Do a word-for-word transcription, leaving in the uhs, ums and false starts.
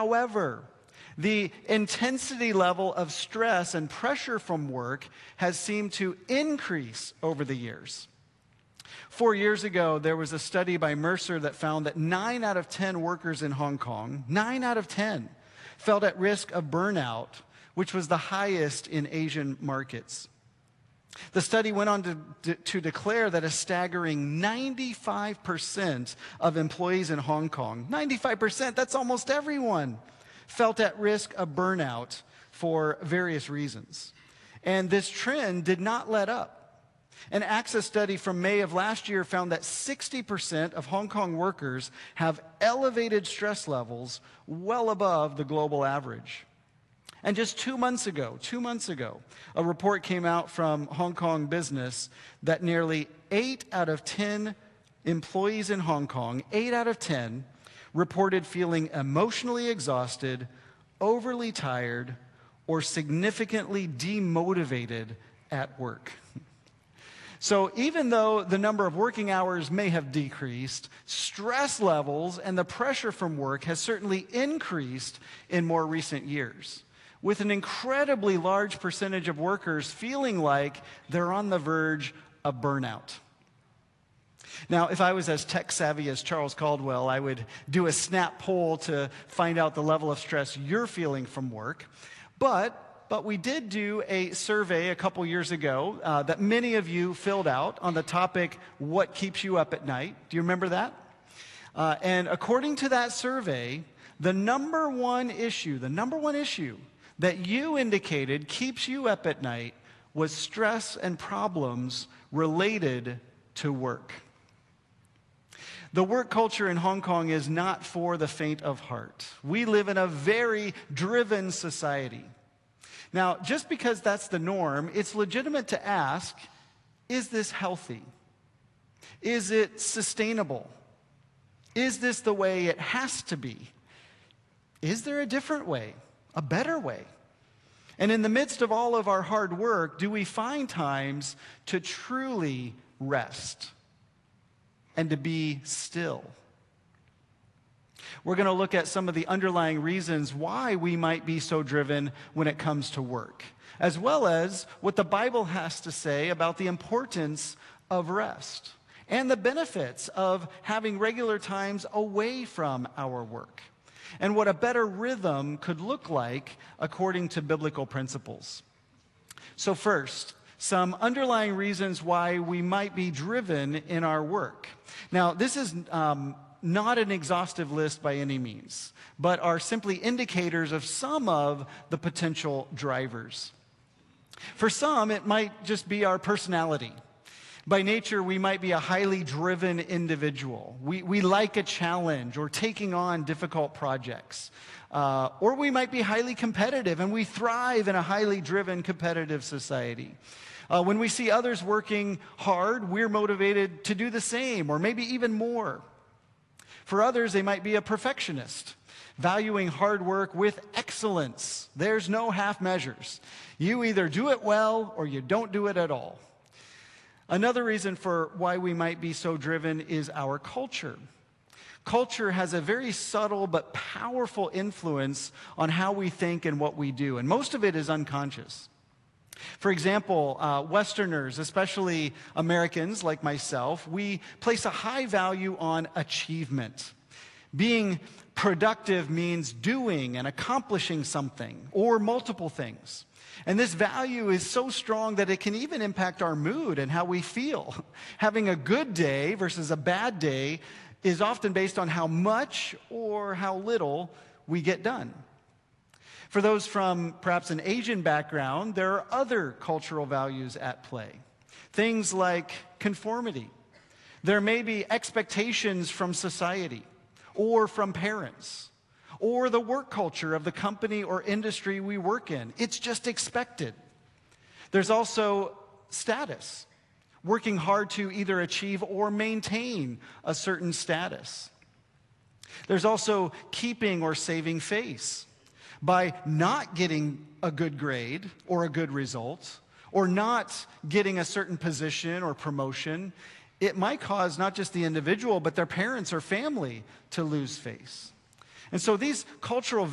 However, the intensity level of stress and pressure from work has seemed to increase over the years. Four years ago, there was a study by Mercer that found that nine out of ten workers in Hong Kong, nine out of ten, felt at risk of burnout, which was the highest in Asian markets. The study went on to, to, to declare that a staggering ninety-five percent of employees in Hong Kong, ninety-five percent, that's almost everyone, felt at risk of burnout for various reasons. And this trend did not let up. An Access study from May of last year found that sixty percent of Hong Kong workers have elevated stress levels well above the global average. And just two months ago, two months ago, a report came out from Hong Kong Business that nearly eight out of ten employees in Hong Kong, eight out of ten, reported feeling emotionally exhausted, overly tired, or significantly demotivated at work. So even though the number of working hours may have decreased, stress levels and the pressure from work has certainly increased in more recent years, with an incredibly large percentage of workers feeling like they're on the verge of burnout. Now, if I was as tech savvy as Charles Caldwell, I would do a snap poll to find out the level of stress you're feeling from work. But, but we did do a survey a couple years ago uh, that many of you filled out on the topic, what keeps you up at night? Do you remember that? Uh, and according to that survey, the number one issue, the number one issue that you indicated keeps you up at night was stress and problems related to work. The work culture in Hong Kong is not for the faint of heart. We live in a very driven society. Now, just because that's the norm, it's legitimate to ask, is this healthy? Is it sustainable? Is this the way it has to be? Is there a different way, a better way? And in the midst of all of our hard work, do we find times to truly rest and to be still? We're going to look at some of the underlying reasons why we might be so driven when it comes to work, as well as what the Bible has to say about the importance of rest and the benefits of having regular times away from our work, and what a better rhythm could look like according to biblical principles. So first, some underlying reasons why we might be driven in our work. Now, this is um, not an exhaustive list by any means, but are simply indicators of some of the potential drivers. For some, it might just be our personality. By nature, we might be a highly driven individual. We, we like a challenge or taking on difficult projects. Uh, or we might be highly competitive, and we thrive in a highly driven, competitive society. Uh, when we see others working hard, we're motivated to do the same, or maybe even more. For others, they might be a perfectionist, valuing hard work with excellence. There's no half measures. You either do it well, or you don't do it at all. Another reason for why we might be so driven is our culture. Culture has a very subtle but powerful influence on how we think and what we do, and most of it is unconscious. For example, uh, Westerners, especially Americans like myself, we place a high value on achievement. Being productive means doing and accomplishing something or multiple things. And this value is so strong that it can even impact our mood and how we feel. Having a good day versus a bad day is often based on how much or how little we get done. For those from perhaps an Asian background, there are other cultural values at play. Things like conformity. There may be expectations from society or from parents, or the work culture of the company or industry we work in. It's just expected. There's also status, working hard to either achieve or maintain a certain status. There's also keeping or saving face. By not getting a good grade or a good result, or not getting a certain position or promotion, it might cause not just the individual, but their parents or family to lose face. And so these cultural